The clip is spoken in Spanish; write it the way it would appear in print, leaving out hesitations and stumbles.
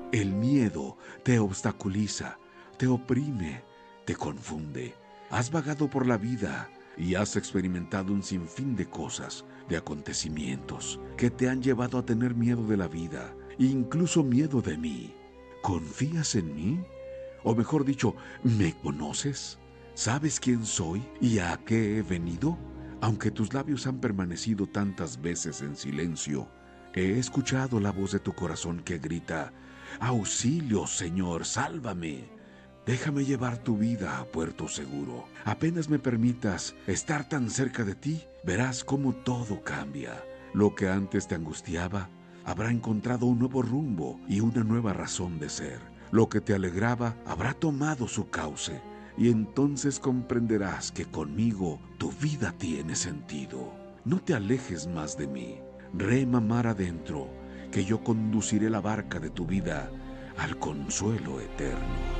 El miedo te obstaculiza, te oprime, te confunde. Has vagado por la vida y has experimentado un sinfín de cosas, de acontecimientos, que te han llevado a tener miedo de la vida, incluso miedo de mí. ¿Confías en mí? O mejor dicho, ¿me conoces? ¿Sabes quién soy y a qué he venido? Aunque tus labios han permanecido tantas veces en silencio, he escuchado la voz de tu corazón que grita: «Auxilio, Señor, sálvame». Déjame llevar tu vida a puerto seguro. Apenas me permitas estar tan cerca de ti, verás cómo todo cambia. Lo que antes te angustiaba habrá encontrado un nuevo rumbo y una nueva razón de ser. Lo que te alegraba habrá tomado su cauce, y entonces comprenderás que conmigo tu vida tiene sentido. No te alejes más de mí. Rema mar adentro, que yo conduciré la barca de tu vida al consuelo eterno.